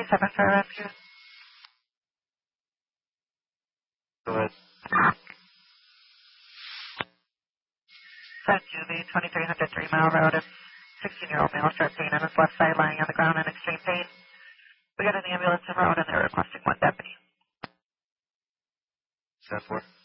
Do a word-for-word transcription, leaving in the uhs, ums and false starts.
thirty-seven for rescue. Go ahead. Send you the twenty-three hundred three Mile Road. A sixteen-year-old male sharp pain on his left side, lying on the ground in extreme pain. We got an ambulance en route, and they're requesting one deputy. ten four.